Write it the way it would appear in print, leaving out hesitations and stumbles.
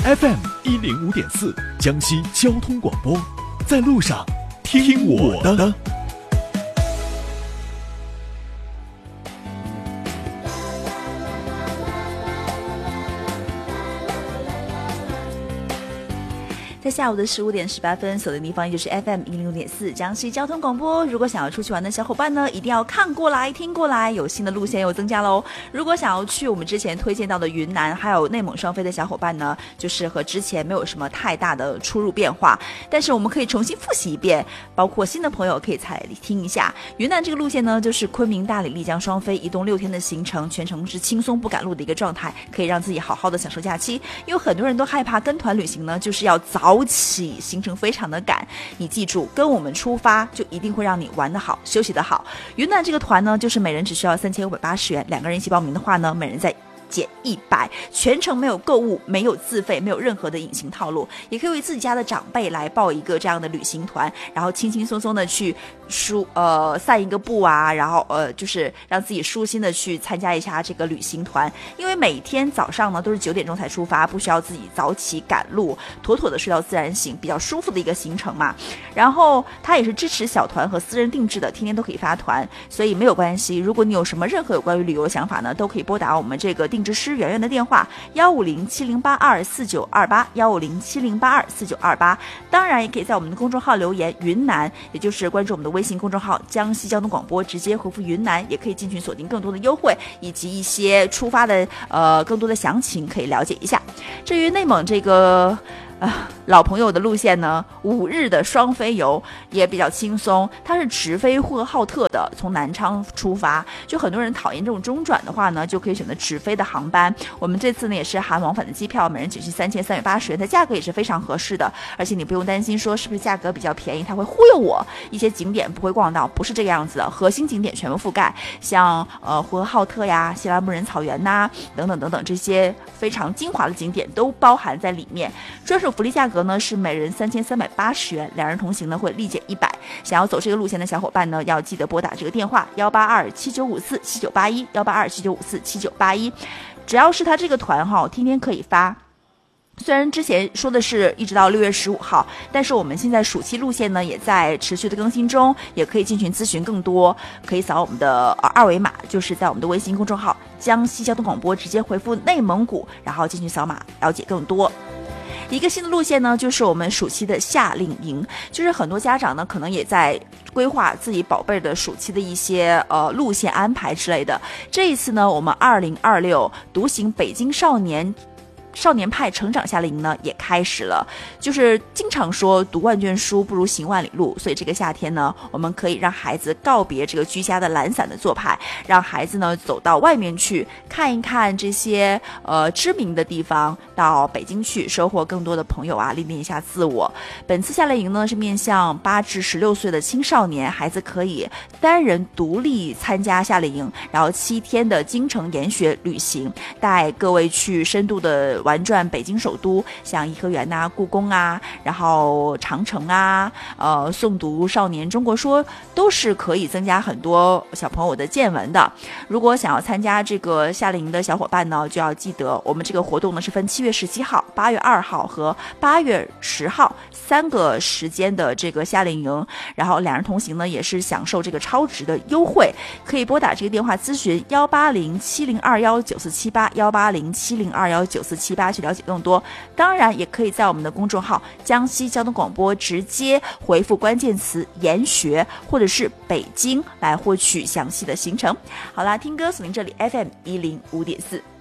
FM105.4江西交通广播，在路上听我的。 在下午的15点18分，锁定地方就是 FM105.4江西交通广播。如果想要出去玩的小伙伴呢，一定要看过来听过来，有新的路线又增加喽。如果想要去我们之前推荐到的云南还有内蒙双飞的小伙伴呢，就是和之前没有什么太大的出入变化，但是我们可以重新复习一遍，包括新的朋友可以再听一下。云南这个路线呢，就是昆明大理丽江双飞，移动6天的行程，全程是轻松不赶路的一个状态，可以让自己好好的享受假期。因为很多人都害怕跟团旅行呢，就是要早起，行程非常的赶，你记住跟我们出发就一定会让你玩得好休息得好。云南这个团呢，就是每人只需要3580元，2个人一起报名的话呢，每人在减100，全程没有购物，没有自费，没有任何的隐形套路，也可以为自己家的长辈来报一个这样的旅行团，然后轻轻松松的去散一个步啊，然后就是让自己舒心的去参加一下这个旅行团。因为每天早上呢都是9点钟才出发，不需要自己早起赶路，妥妥的睡到自然醒，比较舒服的一个行程嘛。然后它也是支持小团和私人定制的，天天都可以发团，所以没有关系。如果你有什么任何有关于旅游的想法呢，都可以拨打我们这个定制师圆圆的电话15070824928，15070824928。当然也可以在我们的公众号留言云南，也就是关注我们的微信公众号江西交通广播，直接回复云南，也可以进群锁定更多的优惠以及一些出发的更多的详情可以了解一下。至于内蒙这个老朋友的路线呢，5日的双飞游也比较轻松，它是直飞呼和浩特的，从南昌出发。就很多人讨厌这种中转的话呢，就可以选择直飞的航班。我们这次呢也是含往返的机票，每人只需3380元，它价格也是非常合适的，而且你不用担心说是不是价格比较便宜，它会忽悠我，一些景点不会逛到，不是这个样子的，核心景点全部覆盖，像呼和浩特呀、锡兰木仁草原呐等等等等，这些非常精华的景点都包含在里面。专属福利价格呢是每人3380元，2人同行呢会立减100。想要走这个路线的小伙伴呢，要记得拨打这个电话18279547981，18279547981。只要是他这个团天天可以发。虽然之前说的是一直到6月15号，但是我们现在暑期路线呢也在持续的更新中，也可以进群咨询更多，可以扫我们的二维码，就是在我们的微信公众号江西交通广播直接回复内蒙古，然后进去扫码了解更多。一个新的路线呢，就是我们暑期的夏令营，就是很多家长呢可能也在规划自己宝贝的暑期的一些路线安排之类的。这一次呢，我们2026独行北京少年派成长夏令营呢也开始了。就是经常说读万卷书不如行万里路，所以这个夏天呢，我们可以让孩子告别这个居家的懒散的做派，让孩子呢走到外面去看一看这些知名的地方，到北京去收获更多的朋友啊，历练一下自我。本次夏令营呢是面向8至16岁的青少年，孩子可以单人独立参加夏令营，然后7天的京城研学旅行，带各位去深度的玩转北京首都，像颐和园啊、故宫啊，然后长城啊，诵读少年中国说，都是可以增加很多小朋友的见闻的。如果想要参加这个夏令营的小伙伴呢，就要记得我们这个活动呢是分7月17号、8月2号和8月10号3个时间的这个夏令营，然后2人同行呢也是享受这个超值的优惠，可以拨打这个电话咨询18070219478，18070219478去了解更多。当然也可以在我们的公众号江西交通广播直接回复关键词研学或者是北京来获取详细的行程。好啦，听歌锁定这里 FM105.4。